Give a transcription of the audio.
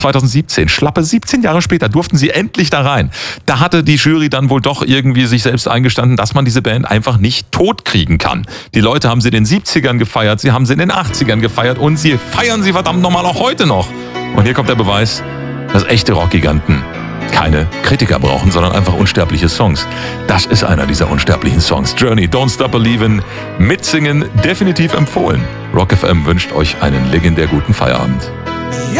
2017, schlappe 17 Jahre später, durften sie endlich da rein. Da hatte die Jury dann wohl doch irgendwie sich selbst eingestanden, dass man diese Band einfach nicht tot kriegen kann. Die Leute haben sie in den 70ern gefeiert, sie haben sie in den 80ern gefeiert und sie feiern sie verdammt nochmal auch heute noch. Und hier kommt der Beweis, dass echte Rockgiganten keine Kritiker brauchen, sondern einfach unsterbliche Songs. Das ist einer dieser unsterblichen Songs. Journey, Don't Stop Believin', mitsingen, definitiv empfohlen. Rock FM wünscht euch einen legendär guten Feierabend.